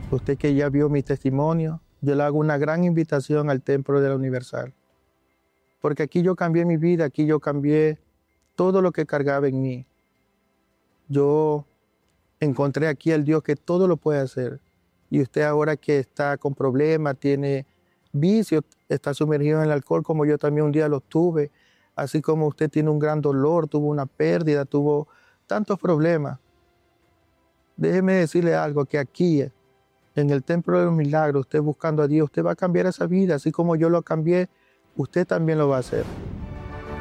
Usted que ya vio mi testimonio, yo le hago una gran invitación al Templo de la Universal. Porque aquí yo cambié mi vida, aquí yo cambié todo lo que cargaba en mí. Yo encontré aquí al Dios que todo lo puede hacer. Y usted ahora que está con problemas, tiene vicios, está sumergido en el alcohol como yo también un día lo tuve, así como usted tiene un gran dolor, tuvo una pérdida, tuvo tantos problemas. Déjeme decirle algo, que aquí, en el Templo de los Milagros, usted buscando a Dios, usted va a cambiar esa vida, así como yo lo cambié, usted también lo va a hacer.